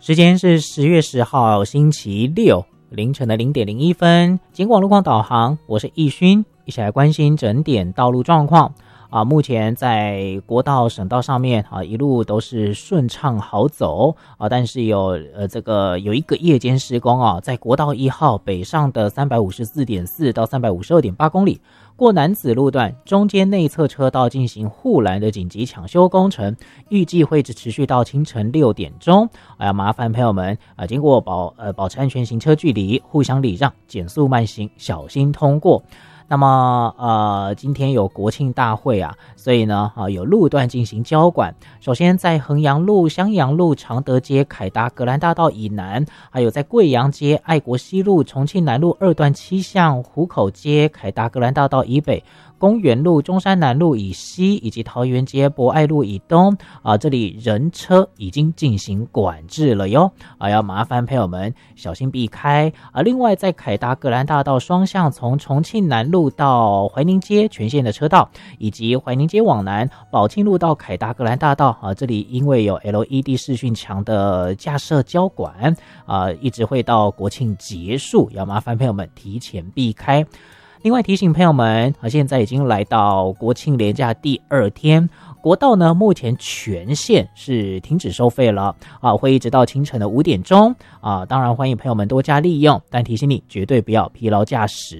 时间是10月10号星期六凌晨的0:01，警广路况导航，我是易勋，一起来关心整点道路状况。目前在国道、省道上面一路都是顺畅好走但是有一个夜间施工在国道1号北上的354.4到352.8公里，过南子路段中间内侧车道进行护栏的紧急抢修工程，预计会持续到清晨6点钟。麻烦朋友们经过保持安全行车距离，互相礼让，减速慢行，小心通过。那么今天有国庆大会所以呢有路段进行交管。首先在衡阳路、襄阳路、常德街、凯达格兰大道以南，还有在贵阳街、爱国西路、重庆南路2段7巷、湖口街、凯达格兰大道以北、公园路、中山南路以西以及桃园街、博爱路以东这里人车已经进行管制了哟要麻烦朋友们小心避开另外在凯达格兰大道双向从重庆南路到怀宁街全线的车道，以及怀宁街往南宝庆路到凯达格兰大道这里因为有 LED 视讯墙的架设交管一直会到国庆结束，要麻烦朋友们提前避开。另外提醒朋友们现在已经来到国庆连假第2天，国道呢目前全线是停止收费了会一直到清晨的5点钟当然欢迎朋友们多加利用，但提醒你绝对不要疲劳驾驶。